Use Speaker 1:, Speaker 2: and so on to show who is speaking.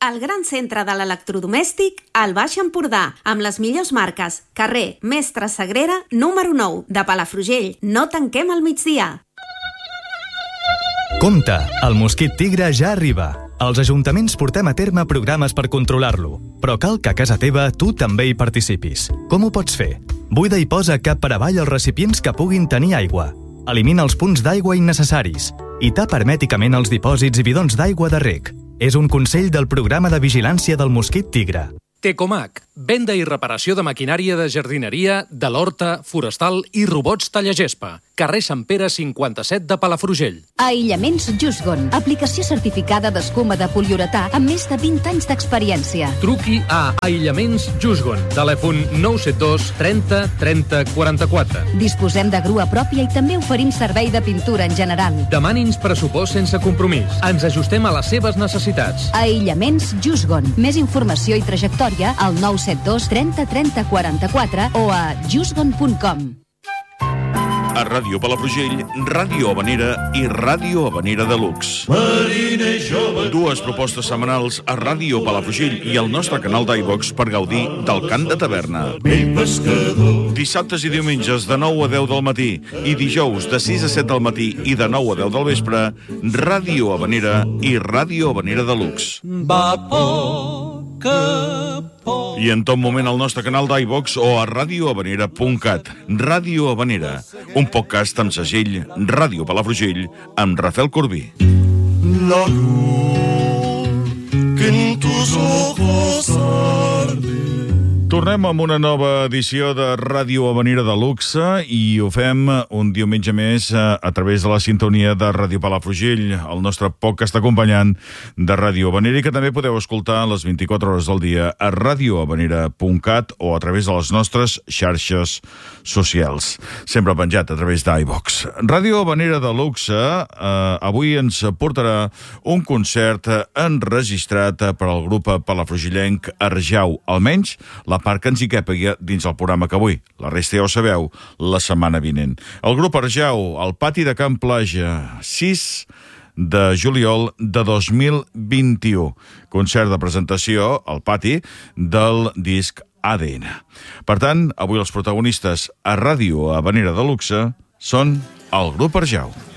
Speaker 1: el gran centre de l'electrodomèstic al Baix Empordà, amb les millors marques. Carrer Mestre Sagrera, número 9, de Palafrugell. No tanquem al migdia.
Speaker 2: Compte, el mosquit tigre ja arriba. Els ajuntaments portem a terme programes per controlar-lo, però cal que a casa teva tu també hi participis. Com ho pots fer? Buida i posa cap per avall els recipients que puguin tenir aigua. Elimina els punts d'aigua innecessaris i tapa hermèticament els dipòsits i bidons d'aigua de reg. És un consell del programa de vigilància del mosquit tigre.
Speaker 3: Tecomac, venda i reparació de maquinària de jardineria, de l'horta, forestal i robots tallagespa. Carrer Sant Pere 57 de Palafrugell.
Speaker 4: Aïllaments Jusgon, aplicació certificada d'escuma de poliuretà amb més de 20 anys d'experiència.
Speaker 3: Truqui a Aïllaments Jusgon. Telèfon 972 30 30 44.
Speaker 4: Disposem de grua pròpia i també oferim servei de pintura en general.
Speaker 3: Demani'ns pressupost sense compromís. Ens ajustem a les seves necessitats.
Speaker 4: Aïllaments Jusgon. Més informació i trajectòria al 972 30 30 44 o a jusgon.com.
Speaker 5: A Ràdio Palafrugell, Ràdio Habanera i Ràdio Habanera Deluxe. Dues propostes setmanals a Ràdio Palafrugell i al nostre canal d'iVox per gaudir del cant de taverna. Dissabtes i diumenges de 9 a 10 del matí i dijous de 6 a 7 del matí i de 9 a 10 del vespre, Ràdio Habanera i Ràdio Habanera Deluxe. I en tot moment al nostre canal d'iVox o a radiohabanera.cat. Ràdio Habanera, un podcast amb segell Ràdio Palafrugell amb Rafael Corbí.
Speaker 6: La luz que en tus ojos arde.
Speaker 5: Tornem amb una nova edició de Ràdio Habanera Deluxe i ho fem un diumenge més a través de la sintonia de Ràdio Palafrugell, el nostre podcast acompanyant de Ràdio Habanera, i que també podeu escoltar les 24 hores del dia a radiohabanera.cat o a través de les nostres xarxes socials, sempre penjat a través d'iVox. Ràdio Habanera Deluxe avui ens portarà un concert enregistrat per al grup palafrugellenc Arjau, almenys la part que ens hi càpiga dins el programa que avui. La resta ja ho sabeu, la setmana vinent. El grup Arjau, al pati de Can Plaja, 6 de juliol de 2021. Concert de presentació al pati del disc ADN. Per tant, avui els protagonistes a Ràdio Habanera Deluxe són el grup Arjau.